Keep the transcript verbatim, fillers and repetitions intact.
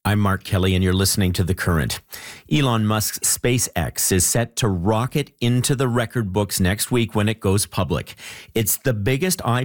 I'm Mark Kelly, and you're listening to The Current. Elon Musk's SpaceX is set to rocket into the record books next week when it goes public. It's the biggest I